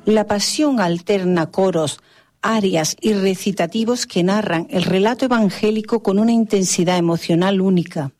La Pasión alterna coros, arias y recitativos que narran el relato evangélico con una intensidad emocional única.